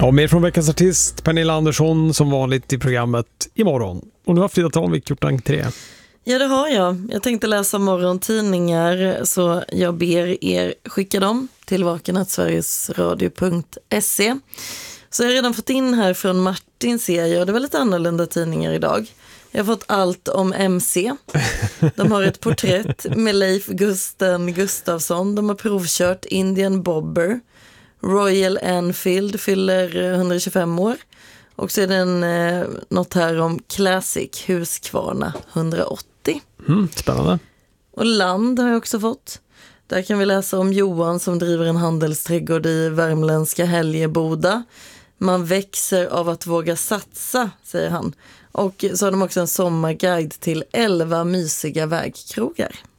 Ja, mer från veckans artist Pernilla Andersson som vanligt i programmet imorgon. Och nu har Frida Tanvik gjort entré. Ja, det har jag. Jag tänkte läsa morgontidningar så jag ber er skicka dem till vaken@sverigesradio.se. Så jag har redan fått in här från Martin ser jag. Det var lite annorlunda tidningar idag. Jag har fått allt om MC. De har ett porträtt med Leif Gusten Gustafsson. De har provkört Indian Bobber. Royal Enfield fyller 125 år. Och så är det något här om Classic Husqvarna 180. Spännande. Och Land har jag också fått. Där kan vi läsa om Johan som driver en handelsträdgård i värmländska Häljeboda. Man växer av att våga satsa, säger han. Och så har de också en sommarguide till 11 mysiga vägkrogar.